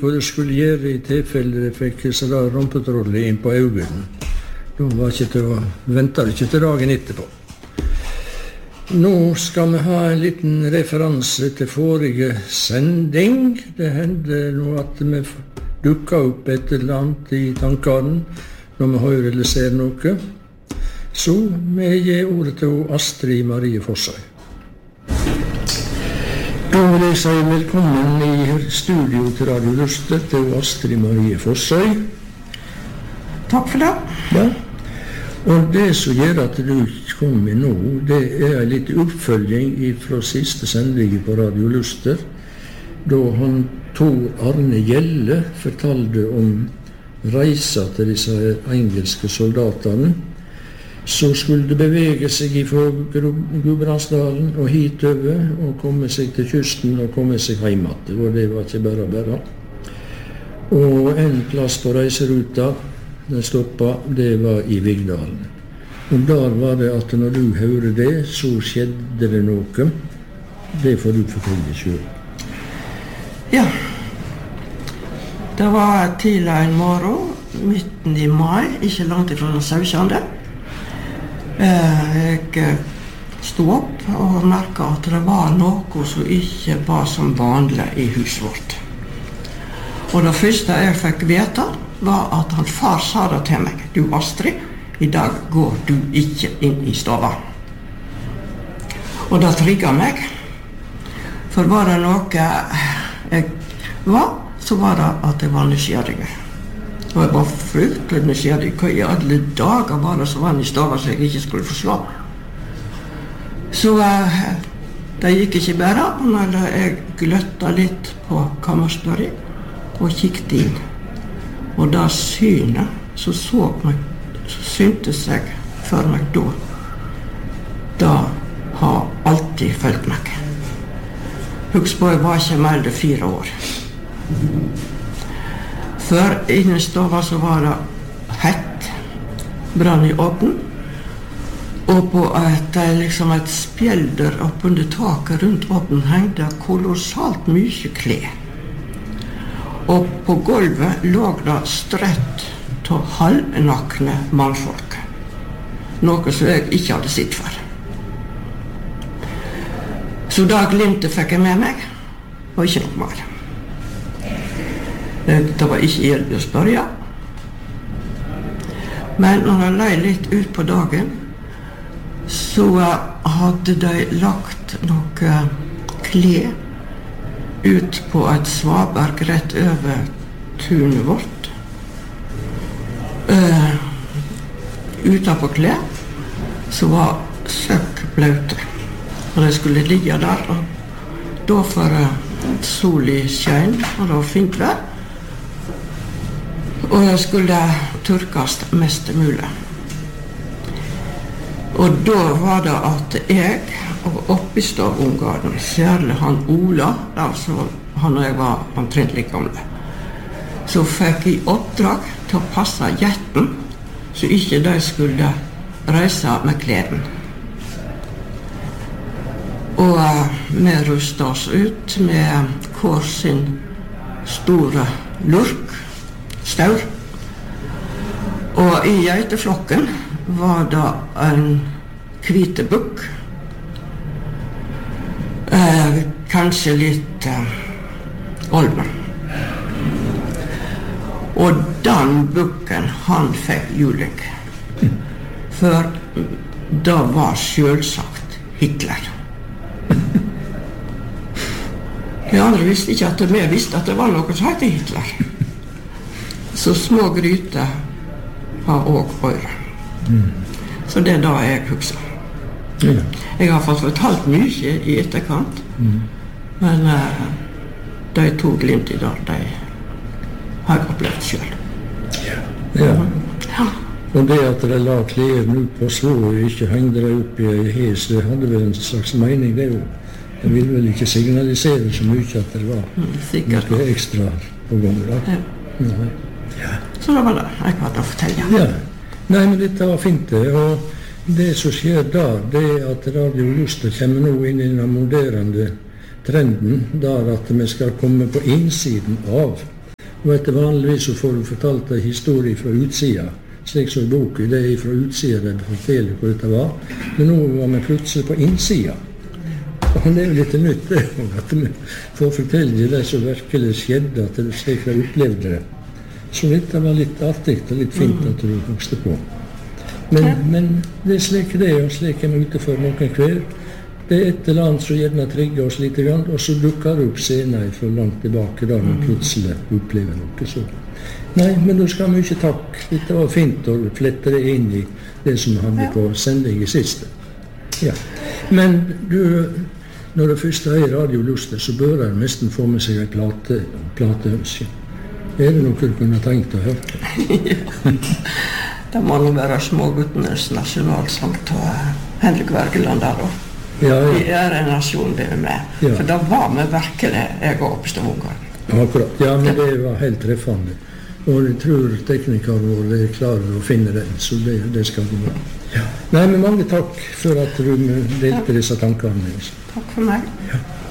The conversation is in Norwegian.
hva det skulle gjøre I tilfelle det fikk så da rumpetrollet inn på øynene. Da var ikke til å vente ikke til dagen etterpå. Nå skal vi ha en liten referanse til forrige sending. Det hendte nå at vi dukket opp et eller annet I tankene når vi hører eller ser noe. Så vi gir ordet til Astrid Marie Fossøy. Da vil jeg si velkommen I studio til Radio Luster til Astrid Marie Fossøy. Takk for det. Ja. Og det som gjør at du kommer nå, det en litt oppfølging fra siste sending på Radio Luster, da han Tor Arne Gjelle fortalte om reisa til disse engelske soldatene, så skulle det bevege seg fra Gudbrandsdalen og hitover, og komme seg til kysten og komme seg hjem igjen. Og det var ikke bare. Og en plass på reiseruta, den stoppet, det var I Vigdalen. Og der var det at når du hørte det, så skjedde det noe. Det får du fortelle selv. Ja. Det var tidlig en morgen, midten I mai, ikke langt ifra den 17. Jeg stod opp og merket at det var noe som ikke var som vanlig I huset vårt. Og det første jeg fikk vite var at han far sa det til meg. Du Astrid, I dag går du ikke inn I stova. Og det trigget meg. For var det noe jeg var, så var det at jeg var nysgjerrig. Og jeg var fryktelig nysgjerrig. Hva I alle dager var det som var I stova så jeg ikke skulle forslå. Så det gikk ikke bare, men jeg gløtta litt på kammerstøret og kikket inn. Og da synet, så syntes jeg for meg da. Da har alltid følt meg. Husk på, jeg var ikke mer enn 4 år. Før inne I stova så var det hett, brann I åpen, og på et spjelder oppunder taket rundt åpen hengte kolossalt mye klær. Og på gulvet lå det strøtt til halvnakne mannfolk. Noe som jeg ikke hadde sett før. Så da glimtet fikk jeg med meg, og ikke noe mer. Det var ikke hjelp å spørre. Men når jeg løy litt ut på dagen, så hadde de lagt noe klær ut på et svaberg rett over tunet vårt. Utenpå klær så var søkkbløte. Og de skulle ligge der, og da for sol I skjønn, og det var fint vær. Og jeg skulle tørkes mest mulig. Og da var det at jeg og oppistavungene, særlig han Ola, altså han og jeg var omtrent like gamle, så fikk jeg oppdrag til å passe jetten, så ikke de skulle reise med kleden. Og vi rustet oss ut med hver sin store lurk, staur. Og I geiteflokken var det en hvite bukk. Kanskje litt olven. Og den bukken, han fikk juling. For det var selvsagt Hitler. De andre visste ikke at vi visste at det var noe som heter Hitler. Så små gryter har også øyre. Så det da jeg husker. Jeg har fått fortalt mye I etterkant, men de to glimt I dag, de har jeg opplevd selv. Ja. Og det at de la klærne ut på slå og ikke hengde det opp I hes, det hadde vel en slags mening, det jo. Det ville vel ikke signalisere så mye at det var noe ekstra på gang da. Ja. Så det var det jeg hadde å fortelle. Ja. Nei, men dette var fint det, og det som skjer da, det at Radio Luster kommer nå inn I den moderne trenden, der at vi skal komme på innsiden av vet du, vanligvis så får du fortalt en historie fra utsida. Slik som i boken, det fra utsida der du forteller hvor dette var. Men nå var vi plutselig på innsida. Og det jo litt nytt det, at vi får fortelle det som virkelig skjedde, at det slik jeg opplevde det. Så dette var litt artig og litt fint at du vokste på. Men det slik det og slik vi ute for noen hver. Det et eller annet som gjerne trigger oss litt, og så dukker det opp senere fra langt tilbake da vi plutselig opplever noe så. Nei, men da skal vi ikke takk. Dette var fint å flette det inn i det som vi hadde på sending i siste. Ja. Men du, når det først er radiolustet, så bør det nesten få med seg en plateønske. Er det noe du kunne tenkt å høre? Det må nå være Småguttenes nasjonalsang til Henrik Wergeland der da. Ja. Vi er en nasjon vi er med. Ja. For da var vi virkelig, jeg og Oppstad-Ungarn. Akkurat. Ja, men det var helt treffende. Og jeg tror teknikeren vår er klar å finne den, så det skal gå bra. Ja. Nei, men mange takk for at du delte disse tankene med oss. Takk for meg. Ja.